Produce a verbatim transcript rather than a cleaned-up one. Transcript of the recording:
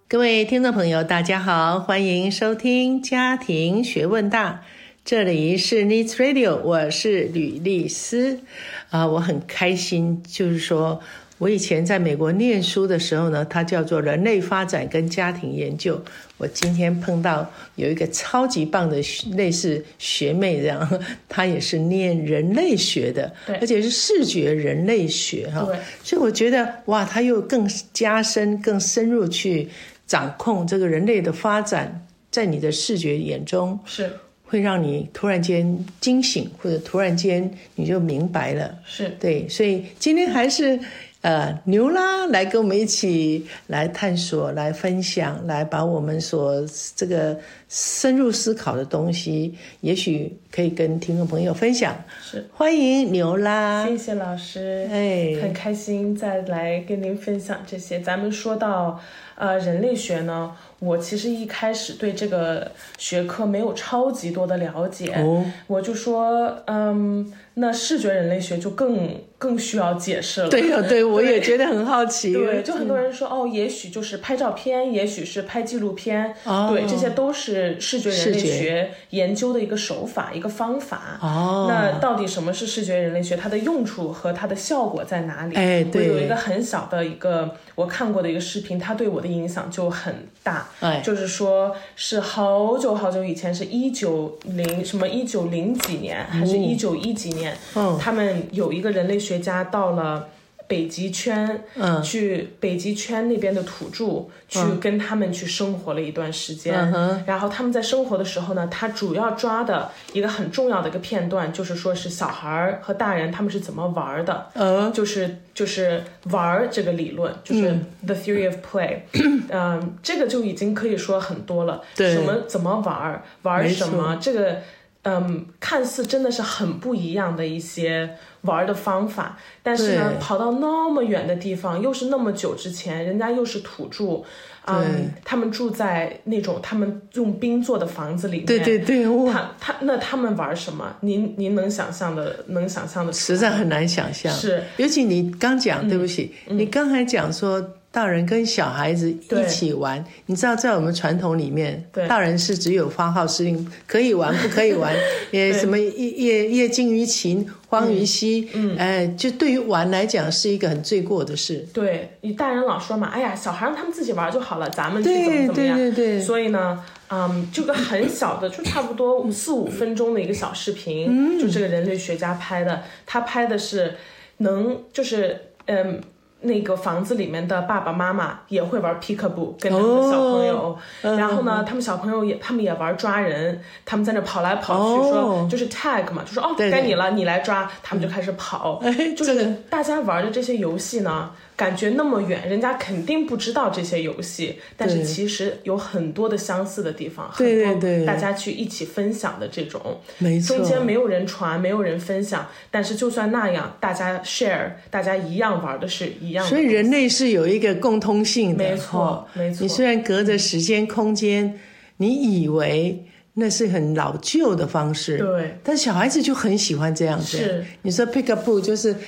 各位听众朋友大家好，欢迎收听家庭学问大，这里是 Needs Radio， 我是吕丽丝、呃、我很开心，就是说我以前在美国念书的时候呢，它叫做人类发展跟家庭研究，我今天碰到有一个超级棒的类似学妹这样，她也是念人类学的，而且是视觉人类学哈，所以我觉得哇，她又更加深更深入去掌控这个人类的发展，在你的视觉眼中是会让你突然间惊醒，或者突然间你就明白了， 是对，所以今天还是呃牛拉来跟我们一起来探索，来分享，来把我们所这个深入思考的东西，也许可以跟听众朋友分享。 是， 欢迎牛拉， 谢谢老师， 哎， 很开心再来跟您分享这些。咱们说到呃人类学呢，我其实一开始对这个学科没有超级多的了解，哦、我就说，嗯，那视觉人类学就更更需要解释了。 对哦，对，我也觉得很好奇。 对，就很多人说，哦，也许就是拍照片，也许是拍纪录片，哦、对，这些都是视觉人类学研究的一个手法，一个方法。哦，那到底什么是视觉人类学？它的用处和它的效果在哪里？ 哎，对， 我有一个很小的一个我看过的一个视频，它对我的影响就很大。哎，就是说是好久好久以前，是一九零什么一九零几年，还是一九一几年？嗯，他们有一个人类学家到了北极圈，嗯，去北极圈那边的土著，去跟他们去生活了一段时间。嗯、然后他们在生活的时候呢，他主要抓的一个很重要的一个片段，就是说是小孩和大人他们是怎么玩的。嗯，就是就是玩这个理论，就是 the theory of play。嗯，这个就已经可以说很多了。对，什么怎么玩，玩什么，这个。嗯，看似真的是很不一样的一些玩的方法，但是呢，跑到那么远的地方，又是那么久之前，人家又是土著，嗯，他们住在那种他们用冰做的房子里面， 对对对， 他他那他们玩什么？您您能想象的，能想象的， 实在很难想象。 是， 尤其你刚讲，对不起，嗯、你刚才讲说。大人跟小孩子一起玩，你知道在我们传统里面，大人是只有发号施令，可以玩不可以玩，也什么夜夜夜惊于秦，荒于嬉，嗯，哎，就对于玩来讲是一个很罪过的事。 对，你大人老说嘛，哎呀，小孩让他们自己玩就好了，咱们去怎么怎么样。 对对对对。 所以呢，嗯，这个很小的，就差不多四五分钟的一个小视频，嗯、就这个人类学家拍的，他拍的是能就是嗯。那个房子里面的爸爸妈妈也会玩 peekaboo 跟他们的小朋友、哦、然后呢他们小朋友也他们也玩抓人，他们在那跑来跑去、哦、说就是 tag 嘛，就说哦该你了，你来抓，他们就开始跑、嗯、就是大家玩的这些游戏呢感觉那么远，人家肯定不知道这些游戏，但是其实有很多的相似的地方， 对对对， 大家去一起分享的这种， 没错， 中间没有人传，没有人分享，但是就算那样，大家 share， 大家一样玩的是一样的， 所以人类是有一个共通性的， 没错、哦、没错。 你虽然隔着时间空间，你以为那是很老旧的方式， 对， 但小孩子就很喜欢这样子。 是， 你说 peekaboo 就是